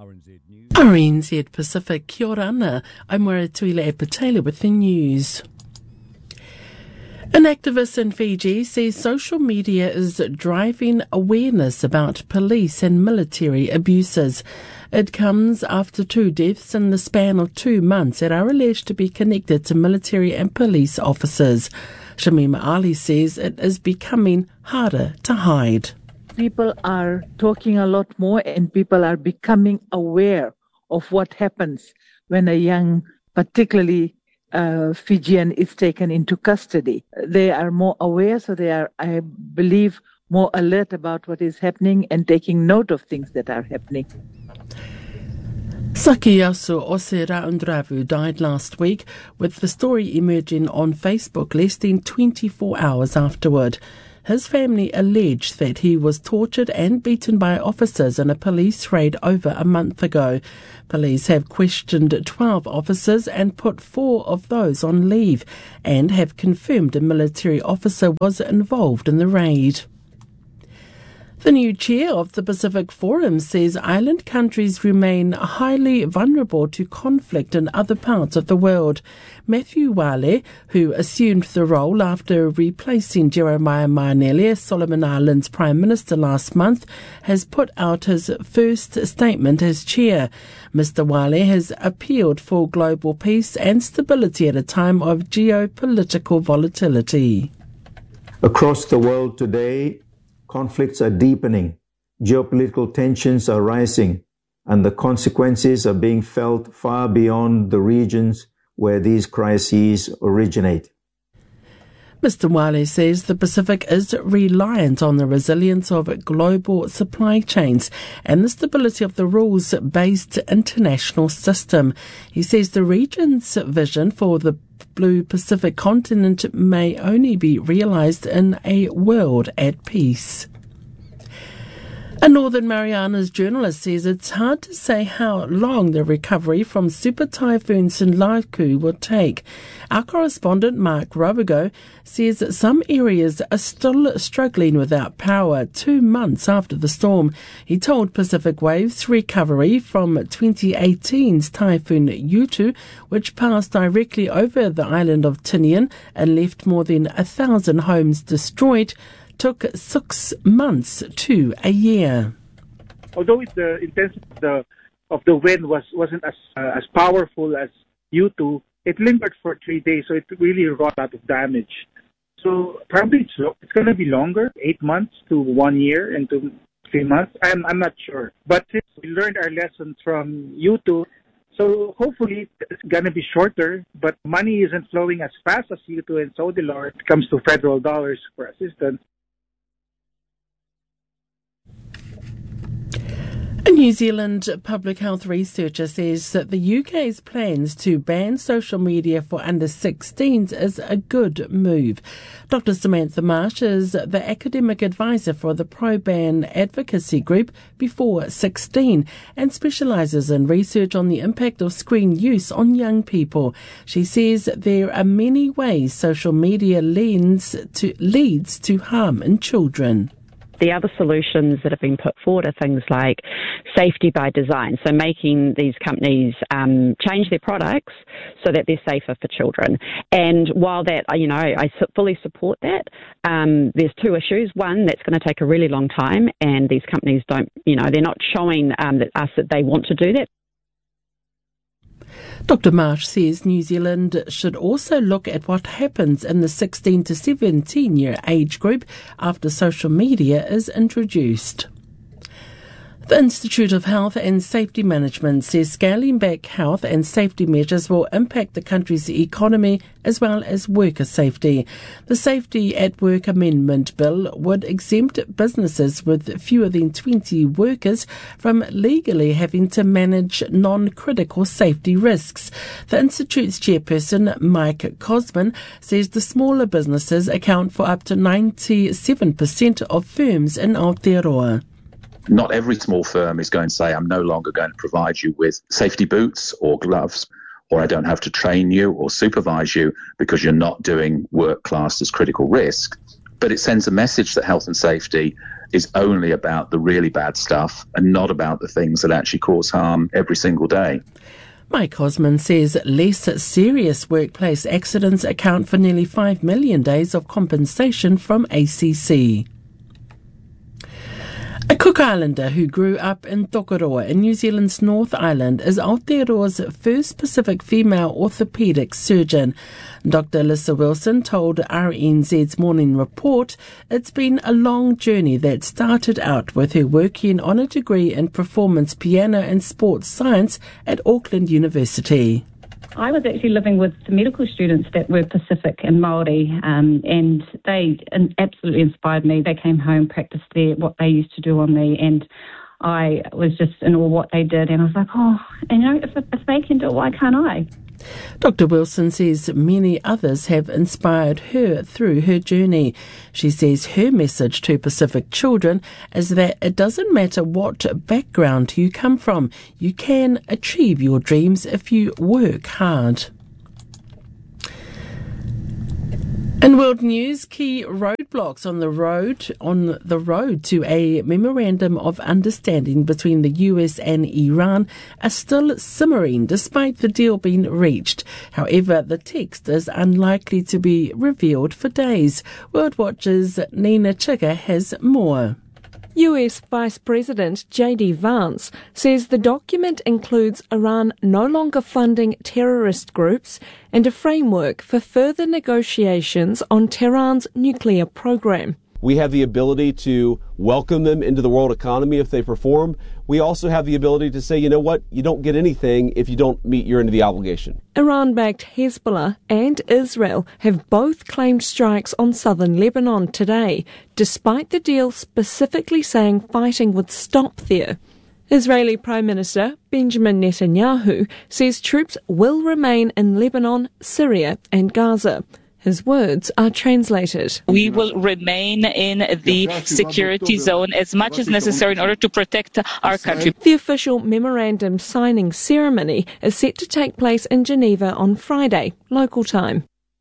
RNZ Pacific, kia ora ana. I'm Tuila Epatela with the news. An activist in Fiji says social media is driving awareness about police and military abuses. It comes after 2 deaths in the span of 2 months that are alleged to be connected to military and police officers. Shamima Ali says it is becoming harder to hide. People are talking a lot more and people are becoming aware of what happens when a young, particularly Fijian, is taken into custody. They are more aware, so they are, I believe, more alert about what is happening and taking note of things that are happening. Sakiyasu Oseraundravu died last week, with the story emerging on Facebook less than 24 hours afterward. His family alleged that he was tortured and beaten by officers in a police raid over a month ago. Police have questioned 12 officers and put 4 of those on leave, and have confirmed a military officer was involved in the raid. The new chair of the Pacific Forum says island countries remain highly vulnerable to conflict in other parts of the world. Matthew Wale, who assumed the role after replacing Jeremiah Manele as Solomon Islands Prime Minister last month, has put out his first statement as chair. Mr. Wale has appealed for global peace and stability at a time of geopolitical volatility. Across the world today, conflicts are deepening, geopolitical tensions are rising, and the consequences are being felt far beyond the regions where these crises originate. Mr. Wale says the Pacific is reliant on the resilience of global supply chains and the stability of the rules-based international system. He says the region's vision for the Blue Pacific continent may only be realised in a world at peace. A Northern Marianas journalist says it's hard to say how long the recovery from Super Typhoon Sinlaku will take. Our correspondent Mark Robigo says that some areas are still struggling without power 2 months after the storm. He told Pacific Waves recovery from 2018's Typhoon Yutu, which passed directly over the island of Tinian and left more than 1,000 homes destroyed, took 6 months to a year. Although the intensity of the wind wasn't as powerful as U2, it lingered for 3 days, so it really wrought a lot of damage. So probably it's going to be longer, 8 months to 1 year into 3 months. I'm not sure. But since we learned our lessons from U2, so hopefully it's going to be shorter, but money isn't flowing as fast as U2 and Sodilor when it comes to federal dollars for assistance. A New Zealand public health researcher says that the UK's plans to ban social media for under 16s is a good move. Dr. Samantha Marsh is the academic advisor for the pro-ban advocacy group Before 16 and specialises in research on the impact of screen use on young people. She says there are many ways social media leads to harm in children. The other solutions that have been put forward are things like safety by design, so making these companies change their products so that they're safer for children. And while that, I fully support that, there's 2 issues. One, that's going to take a really long time, and these companies don't, they're not showing us that they want to do that. Dr. Marsh says New Zealand should also look at what happens in the 16 to 17 year age group after social media is introduced. The Institute of Health and Safety Management says scaling back health and safety measures will impact the country's economy as well as worker safety. The Safety at Work Amendment Bill would exempt businesses with fewer than 20 workers from legally having to manage non-critical safety risks. The Institute's chairperson, Mike Cosman, says the smaller businesses account for up to 97% of firms in Aotearoa. Not every small firm is going to say, I'm no longer going to provide you with safety boots or gloves, or I don't have to train you or supervise you because you're not doing work classed as critical risk. but it sends a message that health and safety is only about the really bad stuff and not about the things that actually cause harm every single day. Mike Osman says less serious workplace accidents account for nearly 5 million days of compensation from ACC. A Cook Islander who grew up in Tokoroa in New Zealand's North Island is Aotearoa's first Pacific female orthopaedic surgeon. Dr. Alyssa Wilson told RNZ's Morning Report it's been a long journey that started out with her working on a degree in performance piano and sports science at Auckland University. I was actually living with medical students that were Pacific and Māori, and they absolutely inspired me. They came home, practiced what they used to do on me, and I was just in awe what they did. And I was like, if they can do it, why can't I? Dr. Wilson says many others have inspired her through her journey. She says her message to Pacific children is that it doesn't matter what background you come from, you can achieve your dreams if you work hard. In world news, key roadblocks on the road to a memorandum of understanding between the US and Iran are still simmering despite the deal being reached. However, the text is unlikely to be revealed for days. World Watch's Nina Chigga has more. US Vice President J.D. Vance says the document includes Iran no longer funding terrorist groups and a framework for further negotiations on Tehran's nuclear program. We have the ability to welcome them into the world economy if they perform. We also have the ability to say, you know what, you don't get anything if you don't meet your end of the obligation. Iran-backed Hezbollah and Israel have both claimed strikes on southern Lebanon today, despite the deal specifically saying fighting would stop there. Israeli Prime Minister Benjamin Netanyahu says troops will remain in Lebanon, Syria and Gaza. His words are translated. We will remain in the security zone as much as necessary in order to protect our country. The official memorandum signing ceremony is set to take place in Geneva on Friday, local time.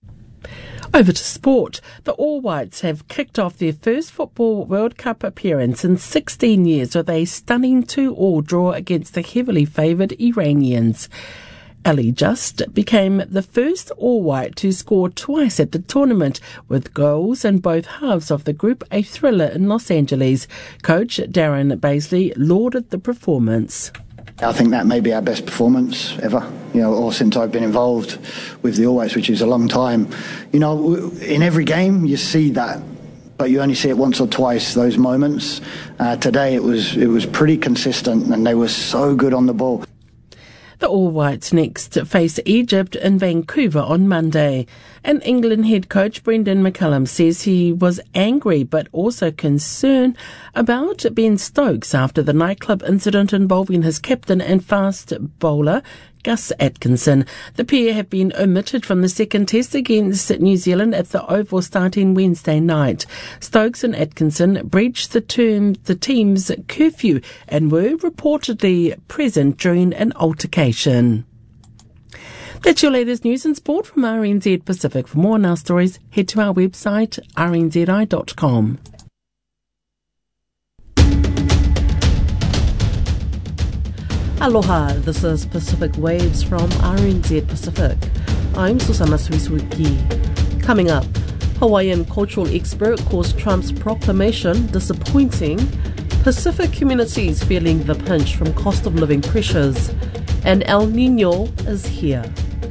Over to sport. The All Whites have kicked off their first Football World Cup appearance in 16 years with a stunning 2-2 draw against the heavily favoured Iranians. Ali Just became the first All-White to score twice at the tournament, with goals in both halves of the Group A thriller in Los Angeles. Coach Darren Baisley lauded the performance. I think that may be our best performance ever, or since I've been involved with the All-Whites, which is a long time. In every game you see that, but you only see it once or twice, those moments. Today it was pretty consistent, and they were so good on the ball. The All Whites next face Egypt in Vancouver on Monday. And England head coach Brendan McCullum says he was angry but also concerned about Ben Stokes after the nightclub incident involving his captain and fast bowler Gus Atkinson. The pair have been omitted from the second test against New Zealand at the Oval starting Wednesday night. Stokes and Atkinson breached the team's curfew and were reportedly present during an altercation. That's your latest news and sport from RNZ Pacific. For more on our stories, head to our website, rnzi.com. Aloha, this is Pacific Waves from RNZ Pacific. I'm Susana Suisuki. Coming up, Hawaiian cultural expert calls Trump's proclamation disappointing, Pacific communities feeling the pinch from cost of living pressures, and El Niño is here.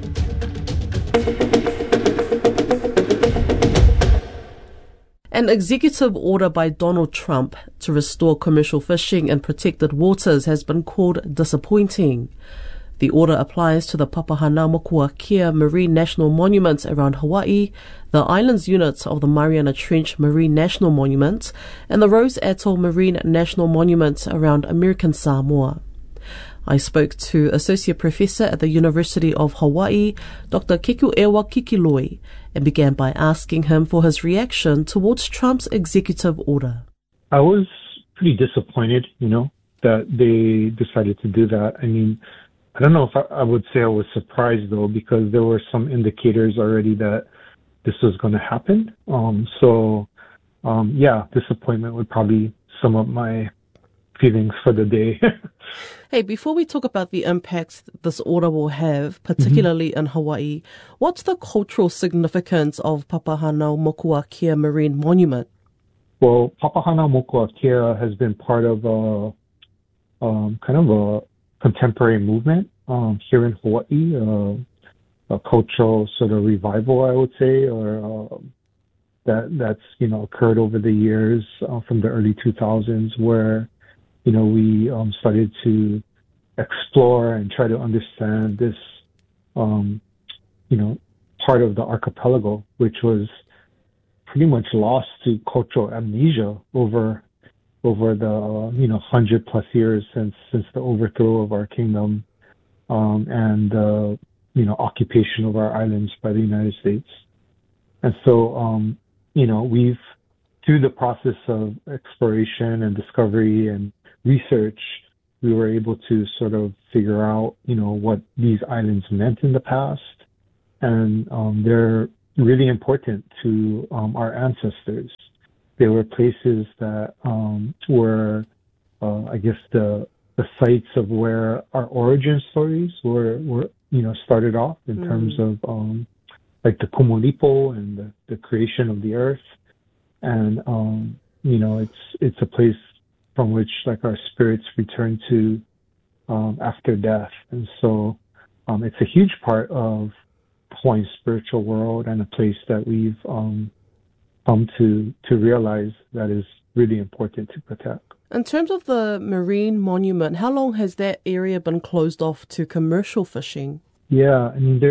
An executive order by Donald Trump to restore commercial fishing in protected waters has been called disappointing. The order applies to the Papahanaumokuakea Marine National Monument around Hawaii, the islands unit of the Mariana Trench Marine National Monument, and the Rose Atoll Marine National Monument around American Samoa. I spoke to Associate Professor at the University of Hawaii, Dr. Kekuewa Kikiloi, and began by asking him for his reaction towards Trump's executive order. I was pretty disappointed, that they decided to do that. I mean, I don't know if I would say I was surprised, though, because there were some indicators already that this was going to happen. So disappointment would probably sum up my feelings for the day. Hey, before we talk about the impacts this order will have, particularly in Hawaii, what's the cultural significance of Papahanaumokuakea Marine Monument? Well, Papahanaumokuakea has been part of kind of a contemporary movement here in Hawaii, a cultural sort of revival, I would say, or that's occurred over the years from the early 2000s, where we started to explore and try to understand this, part of the archipelago, which was pretty much lost to cultural amnesia over the 100+ years since the overthrow of our kingdom and occupation of our islands by the United States. And so we've, through the process of exploration and discovery and research, we were able to sort of figure out, what these islands meant in the past. And they're really important to our ancestors. They were places that were, I guess, the sites of where our origin stories were started off in terms of like the Kumulipo and the creation of the earth. And, it's a place from which like our spirits return to after death. And so it's a huge part of Hawaii's spiritual world and a place that we've come to realize that is really important to protect. In terms of the marine monument, how long has that area been closed off to commercial fishing? Yeah, I mean,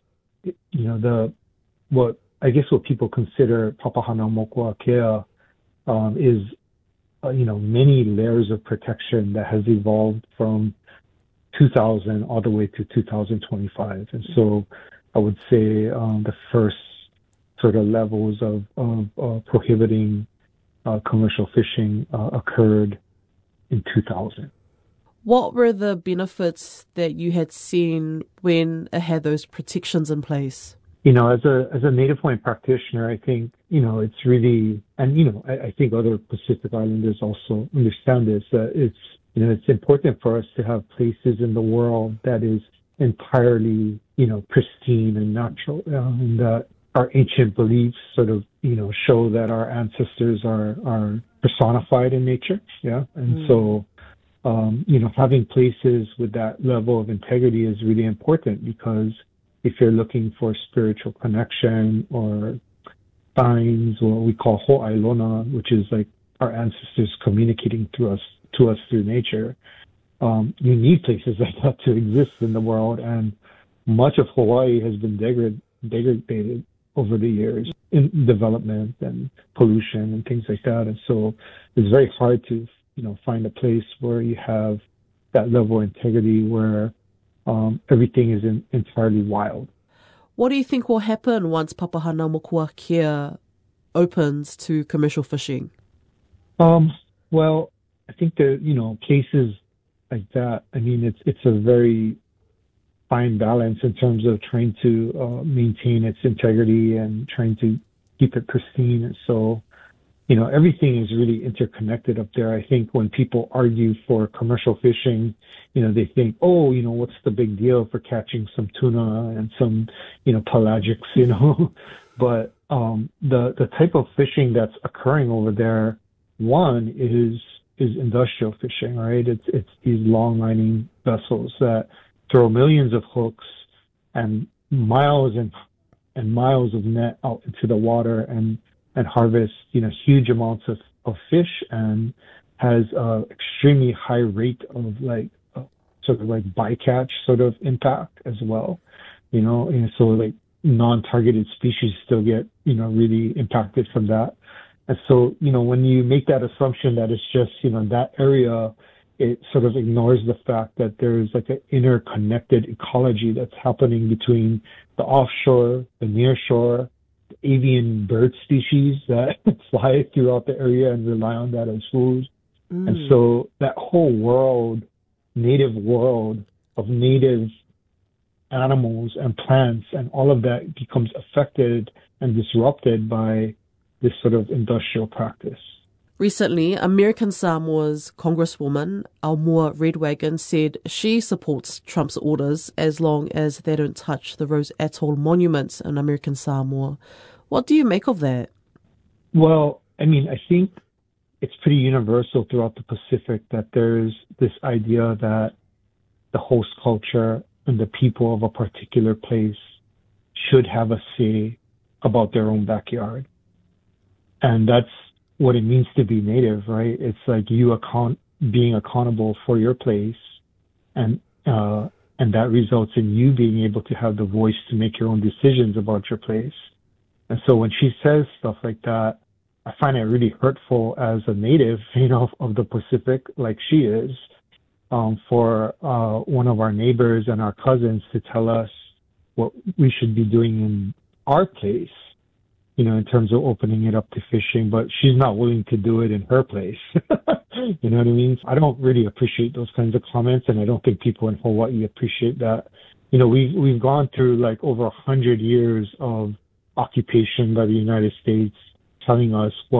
what people consider Papahanaumokuakea is many layers of protection that has evolved from 2000 all the way to 2025. And so I would say the first sort of levels of prohibiting commercial fishing occurred in 2000. What were the benefits that you had seen when it had those protections in place? As a Native Hawaiian practitioner, I think, it's really, and, I think other Pacific Islanders also understand this, that it's important for us to have places in the world that is entirely, pristine and natural, and that our ancient beliefs sort of, show that our ancestors are personified in nature. Yeah. And so, having places with that level of integrity is really important, because if you're looking for spiritual connection or signs, or what we call ho'ailona, which is like our ancestors communicating to us through nature, you need places like that to exist in the world. And much of Hawaii has been degraded over the years in development and pollution and things like that. And so it's very hard to, find a place where you have that level of integrity where everything is entirely wild. What do you think will happen once Papahanaumokuakea opens to commercial fishing? Well, I think that, cases like that, I mean, it's a very fine balance in terms of trying to maintain its integrity and trying to keep it pristine. And so, everything is really interconnected up there. I think when people argue for commercial fishing, they think, what's the big deal for catching some tuna and some, pelagics, but the type of fishing that's occurring over there, one is industrial fishing, right? It's these long lining vessels that throw millions of hooks and miles and miles of net out into the water and harvest, huge amounts of fish, and has extremely high rate of sort of like bycatch sort of impact as well, and so like non-targeted species still get, really impacted from that. And so, when you make that assumption that it's just, that area, it sort of ignores the fact that there's like an interconnected ecology that's happening between the offshore, the nearshore, the avian bird species that fly throughout the area and rely on that as food. And so that whole world, native world of native animals and plants and all of that becomes affected and disrupted by this sort of industrial practice. Recently, American Samoa's Congresswoman Almua Redwagon said she supports Trump's orders as long as they don't touch the Rose Atoll monuments in American Samoa. What do you make of that? Well, I mean, I think it's pretty universal throughout the Pacific that there's this idea that the host culture and the people of a particular place should have a say about their own backyard. And that's what it means to be native, right? It's like you being accountable for your place, and that results in you being able to have the voice to make your own decisions about your place. And so when she says stuff like that, I find it really hurtful as a native, of the Pacific, like she is, for one of our neighbors and our cousins to tell us what we should be doing in our place, in terms of opening it up to fishing, but she's not willing to do it in her place. You know what I mean? I don't really appreciate those kinds of comments, and I don't think people in Hawaii appreciate that. We've gone through like over 100 years of occupation by the United States telling us what